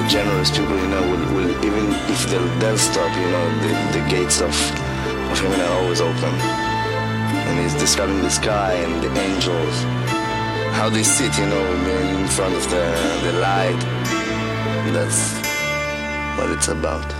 generous people, will even if they'll stop, the gates of heaven are always open. And he's describing the sky and the angels, how they sit, in front of the light. That's what it's about.